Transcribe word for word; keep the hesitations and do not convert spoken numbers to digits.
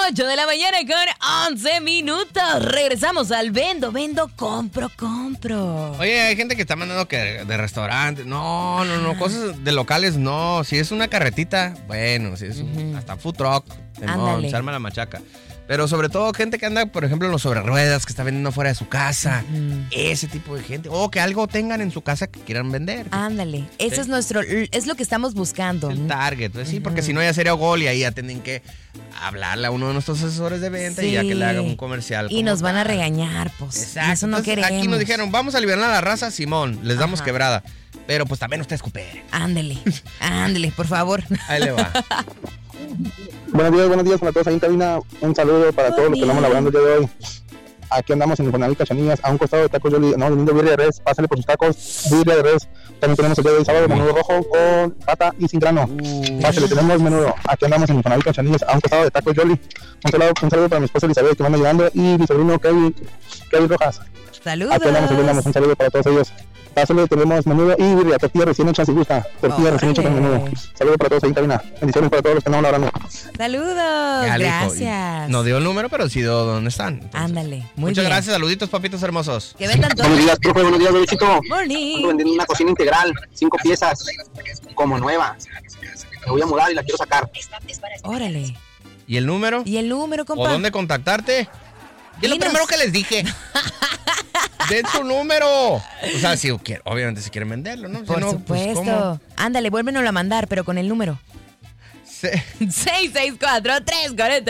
ocho de la mañana con once minutos. Regresamos al Vendo, Vendo, Compro, Compro. Oye, hay gente que está mandando que de restaurantes. No, no, no, cosas de locales no. Si es una carretita, bueno, si es un, uh-huh. hasta food truck, no, se arma la machaca. Pero sobre todo gente que anda, por ejemplo, en los sobre ruedas, que está vendiendo fuera de su casa. Uh-huh. Ese tipo de gente. O que algo tengan en su casa que quieran vender. Ándale. Eso ¿sí? es nuestro, es lo que estamos buscando. El target. Pues, uh-huh. Sí, porque si no ya sería gol y ahí ya tienen que hablarle a uno de nuestros asesores de venta sí. y ya que le haga un comercial. Y nos van a regañar, pues. Exacto. Eso no Entonces, queremos. Aquí nos dijeron, vamos a aliviar a la raza, Simón. Les damos Ajá. quebrada. Pero pues también ustedes cooperen. Ándale. Ándale, por favor. Ahí le va. Buenos días, buenos días para todos ahí en cabina. Un saludo para todos los que andamos laborando el día de hoy. Aquí andamos en Infonavit Cachanillas, a un costado de Tacos Yoli. No, vendiendo birria de res. Pásale por sus tacos, birria de res. También tenemos el día de hoy sábado menudo rojo con pata y sin grano. Uh, Pásale, tenemos menudo. Aquí andamos en Infonavit Cachanillas, a un costado de Tacos Yoli. Un saludo, un saludo para mi esposa Elizabeth que me anda ayudando y mi sobrino Kevin, Kevin Rojas. Saludos. Aquí andamos, aquí andamos. Un saludo para todos ellos. Pásale, tenemos menudo y birria, tortilla recién hecha si gusta. Tortilla oh, recién hecha con menudo. Saludos para todos ahí en cabina. Bendiciones para todos los que andamos laborando. Saludos, ya, gracias. No dio el número, pero sí dio dónde están. Entonces, ándale, muy muchas bien. gracias, saluditos, papitos hermosos. Que vendan todos. Buenos días, profe, buenos días, bebecito. Morning. Ando vendiendo una cocina integral, cinco piezas, como nueva. Me voy a mudar y la quiero sacar. Órale. ¿Y el número? ¿Y el número, compa? ¿O dónde contactarte? ¿Qué es lo primero que les dije? Den su número. O sea, si quieren, obviamente si quieren venderlo, ¿no? Si Por no, supuesto. Pues, ándale, vuélvenoslo a mandar, pero con el número. Sí. seis seis cuatro, tres cuatro